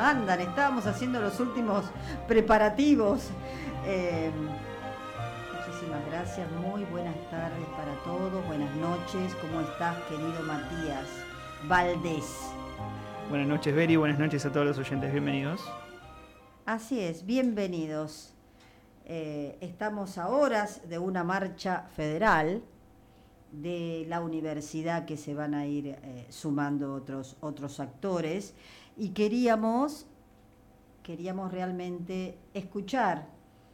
andan? Estábamos haciendo los últimos preparativos. Muchísimas gracias, muy buenas tardes para todos, buenas noches. ¿Cómo estás, querido Matías Valdés? Buenas noches, Beri, buenas noches a todos los oyentes, bienvenidos. Así es, bienvenidos. Estamos a horas de una marcha federal de la universidad, que se van a ir sumando otros actores, y queríamos realmente escuchar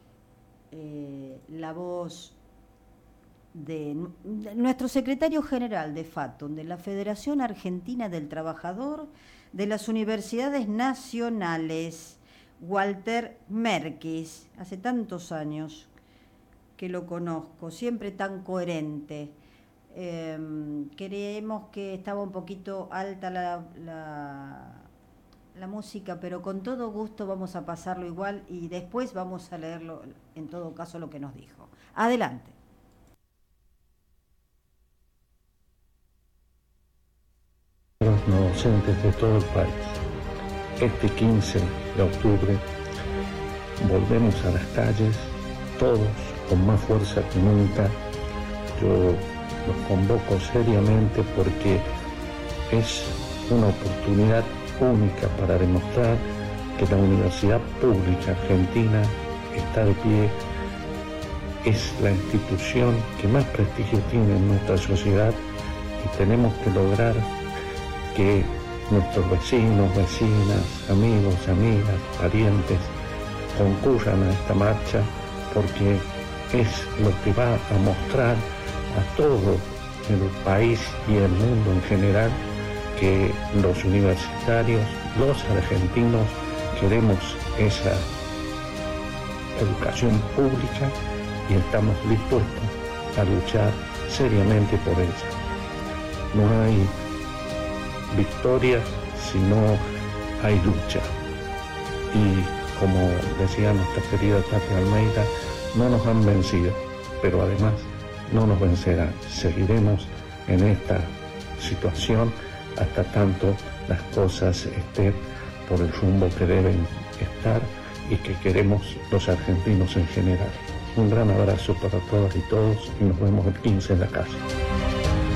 la voz de nuestro secretario general de FATUN, de la Federación Argentina del Trabajador de las Universidades Nacionales, Walter Merkis. Hace tantos años que lo conozco, siempre tan coherente. Creemos que estaba un poquito alta la música, pero con todo gusto vamos a pasarlo igual y después vamos a leerlo, en todo caso, lo que nos dijo. Adelante. Los docentes de todo el país. Este 15 de octubre volvemos a las calles, todos con más fuerza que nunca. Yo los convoco seriamente porque es una oportunidad única para demostrar que la Universidad Pública Argentina está de pie, es la institución que más prestigio tiene en nuestra sociedad y tenemos que lograr que nuestros vecinos, vecinas, amigos, amigas, parientes concurran a esta marcha, porque es lo que va a mostrar a todo el país y el mundo en general que los universitarios, los argentinos, queremos esa educación pública y estamos dispuestos a luchar seriamente por ella. No hay victoria si no hay lucha. Y como decía nuestra querida Tati Almeida, no nos han vencido, pero además no nos vencerán. Seguiremos en esta situación hasta tanto las cosas estén por el rumbo que deben estar y que queremos los argentinos en general. Un gran abrazo para todas y todos y nos vemos el 15 en la casa.